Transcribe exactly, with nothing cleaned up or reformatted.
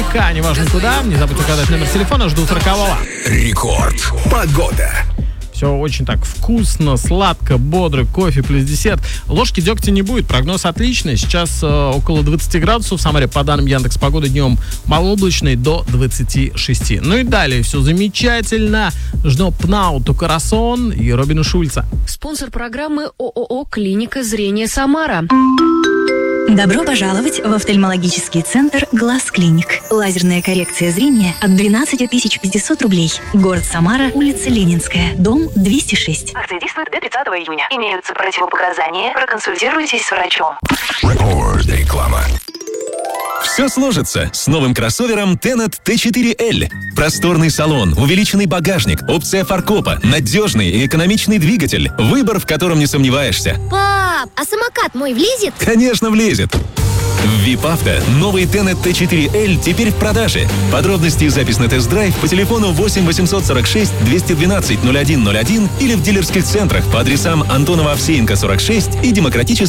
наверняка, неважно куда. Не забудь угадать номер телефона, жду сорокового. Рекорд. Погода. Все очень так вкусно, сладко, бодро, кофе плюс десерт. Ложки дегтя не будет, прогноз отличный. Сейчас э, около двадцати градусов в Самаре, по данным Яндекс.Погоды, днем малооблачный до двадцати шести. Ну и далее все замечательно. Ждем Пнауту Карасон и Робина Шульца. Спонсор программы ООО «Клиника зрения Самара». Добро пожаловать в офтальмологический центр «Глаз Клиник». Лазерная коррекция зрения от двенадцати тысяч пятисот рублей. Город Самара, улица Ленинская, дом двести шесть. Акция действует до тридцатого июня. Имеются противопоказания. Проконсультируйтесь с врачом. Рекорд. Реклама. Все сложится с новым кроссовером Tenet ти четыре эль. Просторный салон, увеличенный багажник, опция фаркопа, надежный и экономичный двигатель. Выбор, в котором не сомневаешься. Пап, а самокат мой влезет? Конечно, влезет. В ВИП-авто новый Tenet ти четыре эль теперь в продаже. Подробности и запись на тест-драйв по телефону восемь восемьсот сорок шесть двести двенадцать ноль один ноль один или в дилерских центрах по адресам Антонова Овсеенко, сорок шесть и Демократического